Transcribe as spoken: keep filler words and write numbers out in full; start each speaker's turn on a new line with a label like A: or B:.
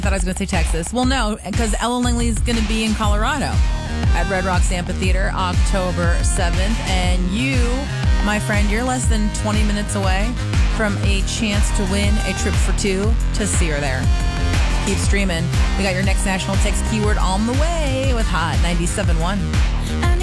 A: thought I was going to say Texas. Well, no, because Ella Langley's going to be in Colorado at Red Rocks Amphitheater October seventh. And you, my friend, you're less than twenty minutes away from a chance to win a trip for two to see her there. Keep streaming. We got your next National Text keyword on the way with Hot ninety-seven point one.